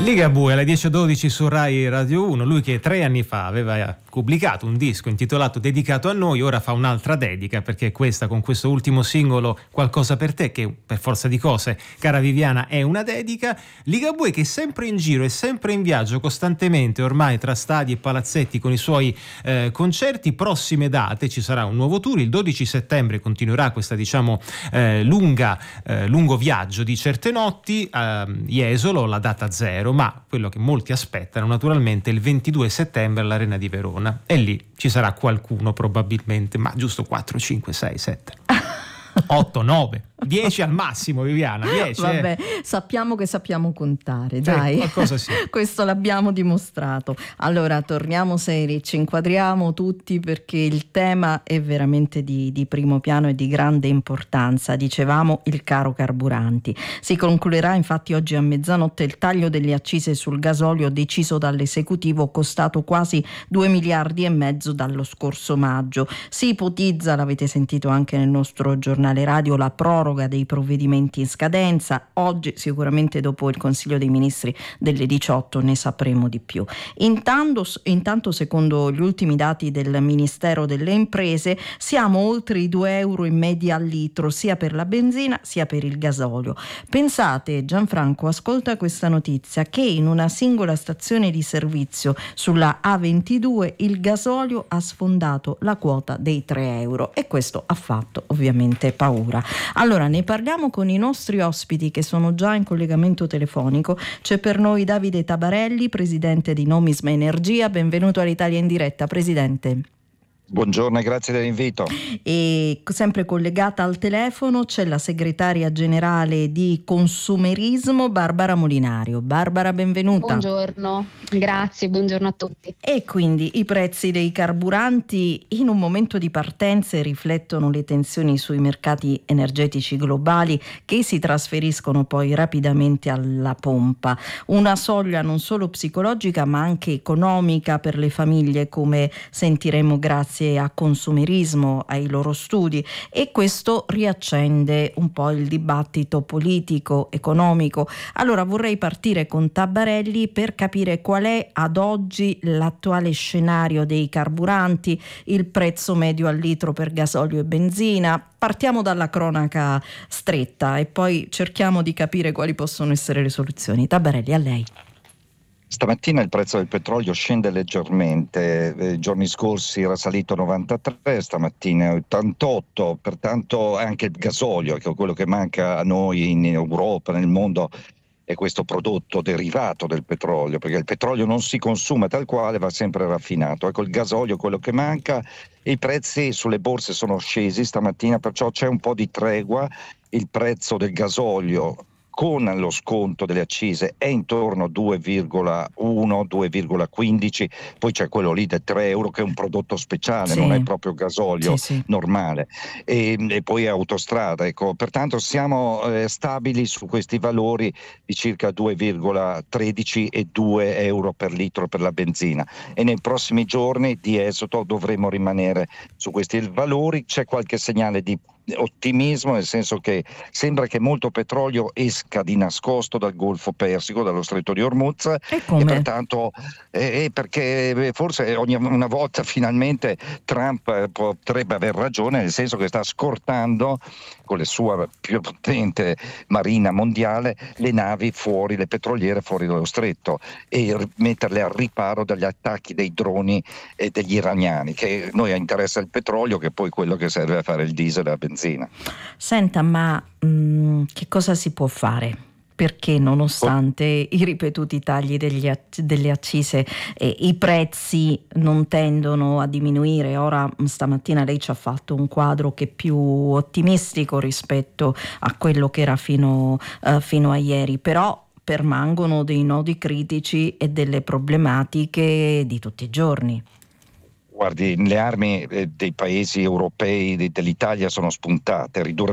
Ligabue alle 10:12 su Rai Radio 1, lui che 3 anni fa aveva pubblicato un disco intitolato Dedicato a noi, ora fa un'altra dedica, perché questa, con questo ultimo singolo Qualcosa per te, che per forza di cose, cara Viviana, è una dedica. Ligabue che è sempre in giro e sempre in viaggio costantemente ormai tra stadi e palazzetti con i suoi concerti. Prossime date, ci sarà un nuovo tour, il 12 settembre continuerà questa lungo viaggio di certe notti, Jesolo, la data zero, ma quello che molti aspettano naturalmente è il 22 settembre all'Arena di Verona, e lì ci sarà qualcuno probabilmente, ma giusto 4, 5, 6, 7 8, 9, 10 al massimo, Viviana, 10. Vabbè, sappiamo che sappiamo contare, dai. Qualcosa sì. Questo l'abbiamo dimostrato. Allora, torniamo seri, ci inquadriamo tutti, perché il tema è veramente di primo piano e di grande importanza. Dicevamo il caro carburanti. Si concluderà infatti oggi a mezzanotte il taglio delle accise sul gasolio deciso dall'esecutivo, costato quasi 2 miliardi e mezzo dallo scorso maggio. Si ipotizza, l'avete sentito anche nel nostro giornale radio, la proroga dei provvedimenti in scadenza. Oggi, sicuramente dopo il Consiglio dei Ministri delle 18, ne sapremo di più. Intanto, secondo gli ultimi dati del Ministero delle Imprese, siamo oltre i 2 euro in media al litro, sia per la benzina sia per il gasolio. Pensate, Gianfranco, ascolta questa notizia, che in una singola stazione di servizio sulla A22 il gasolio ha sfondato la quota dei 3 euro, e questo ha fatto ovviamente paura. Allora, ne parliamo con i nostri ospiti che sono già in collegamento telefonico. C'è per noi Davide Tabarelli, presidente di Nomisma Energia. Benvenuto all'Italia in diretta, presidente. Buongiorno e grazie dell'invito. E sempre collegata al telefono c'è la segretaria generale di Consumerismo, Barbara Molinario. Barbara, benvenuta. Buongiorno, grazie, buongiorno a tutti. E quindi i prezzi dei carburanti in un momento di partenze riflettono le tensioni sui mercati energetici globali, che si trasferiscono poi rapidamente alla pompa. Una soglia non solo psicologica ma anche economica per le famiglie, come sentiremo grazie a Consumerismo, ai loro studi, e questo riaccende un po' il dibattito politico, economico. Allora vorrei partire con Tabarelli per capire qual è ad oggi l'attuale scenario dei carburanti, il prezzo medio al litro per gasolio e benzina. Partiamo dalla cronaca stretta e poi cerchiamo di capire quali possono essere le soluzioni. Tabarelli, a lei. Stamattina il prezzo del petrolio scende leggermente, i giorni scorsi era salito a 93, stamattina è 88, pertanto anche il gasolio, che è quello che manca a noi in Europa, nel mondo, è questo prodotto derivato del petrolio, perché il petrolio non si consuma tal quale, va sempre raffinato. Ecco, il gasolio è quello che manca. I prezzi sulle borse sono scesi stamattina, perciò c'è un po' di tregua. Il prezzo del gasolio con lo sconto delle accise è intorno a 2,1, 2,15, poi c'è quello lì del 3 euro che è un prodotto speciale, sì, non è proprio gasolio sì. normale, e poi è autostrada, ecco. Pertanto siamo stabili su questi valori di circa 2,13 e 2 euro per litro per la benzina, e nei prossimi giorni di esito dovremo rimanere su questi valori. C'è qualche segnale di ottimismo, nel senso che sembra che molto petrolio esca di nascosto dal Golfo Persico, dallo Stretto di Hormuz, E come? e pertanto perché forse una volta finalmente Trump potrebbe aver ragione, nel senso che sta scortando con la sua più potente marina mondiale le navi fuori, le petroliere fuori dallo stretto, e metterle al riparo dagli attacchi dei droni e degli iraniani, che noi interessa il petrolio, che è poi quello che serve a fare il diesel e la benzina. Senta, ma che cosa si può fare? Perché nonostante i ripetuti tagli delle accise i prezzi non tendono a diminuire? Ora, stamattina lei ci ha fatto un quadro che è più ottimistico rispetto a quello che era fino a ieri, però permangono dei nodi critici e delle problematiche di tutti i giorni. Guardi, le armi dei paesi europei, dell'Italia, sono spuntate. Ridurre